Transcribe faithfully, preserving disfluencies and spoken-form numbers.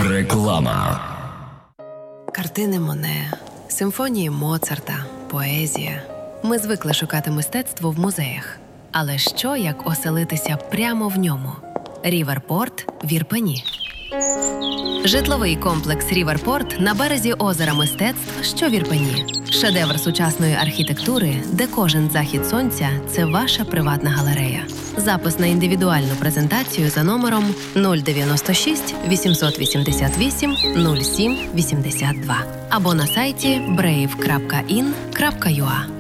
Реклама. Картини Моне, симфонії Моцарта, поезія. Ми звикли шукати мистецтво в музеях. Але що, як оселитися прямо в ньому? Ріверпорт в Ірпені. Житловий комплекс Ріверпорт на березі озера мистецтв, що в Ірпені. Шедевр сучасної архітектури, де кожен захід сонця – це ваша приватна галерея. Запис на індивідуальну презентацію за номером нуль дев'яносто шість вісімсот вісімдесят вісім нуль сім вісімдесят два або на сайті брейв крапка ін крапка ю а.